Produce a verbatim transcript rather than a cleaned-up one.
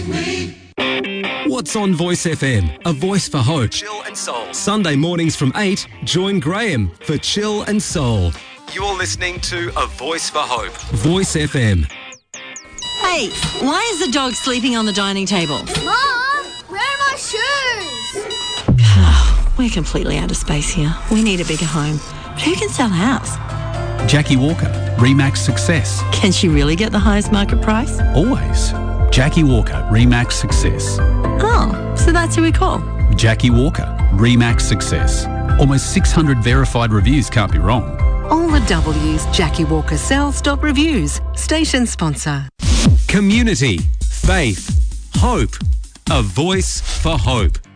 What's on Voice F M? A voice for hope. Chill and Soul. Sunday mornings from eight, join Graham for Chill and Soul. You're listening to A Voice for Hope. Voice F M. Hey, why is the dog sleeping on the dining table? Mom, where are my shoes? We're completely out of space here. We need a bigger home. But who can sell a house? Jackie Walker, Remax Success. Can she really get the highest market price? Always. Jackie Walker, Remax Success. Oh, so that's who we call. Jackie Walker, Remax Success. Almost six hundred verified reviews, can't be wrong. All the W's, Jackie Walker sells dot reviews. Station sponsor. Community, faith, hope. A voice for hope.